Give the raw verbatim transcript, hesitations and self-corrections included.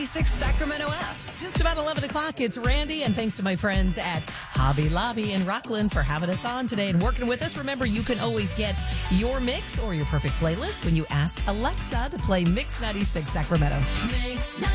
ninety-six Sacramento app. Just about eleven o'clock, it's Randy, and thanks to my friends at Hobby Lobby in Rockland for having us on today and working with us. Remember, you can always get your mix or your perfect playlist when you ask Alexa to play Mix ninety-six Sacramento. Mix